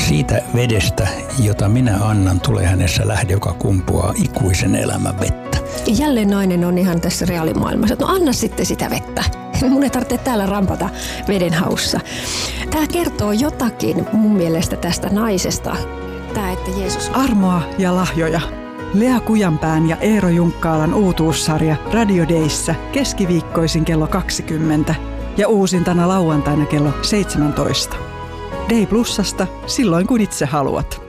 Siitä vedestä, jota minä annan, tulee hänessä lähde, joka kumpuaa ikuisen elämän vettä. Ja jälleen nainen on ihan tässä reaalimaailmassa, että no anna sitten sitä vettä. Mun ei tarvitse täällä rampata veden haussa. Tämä kertoo jotakin mun mielestä tästä naisesta. Tämä, että Jeesus... Armoa ja lahjoja. Lea Kujanpään ja Eero Junkkaalan uutuussarja Radio Dayssä keskiviikkoisin kello 20 ja uusintana lauantaina kello 17. Day Plusasta silloin kun itse haluat.